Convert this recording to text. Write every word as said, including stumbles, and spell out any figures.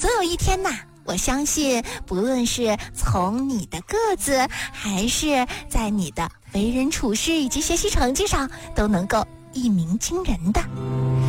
总有一天呐，我相信不论是从你的个子，还是在你的为人处事以及学习成绩上，都能够一鸣惊人的。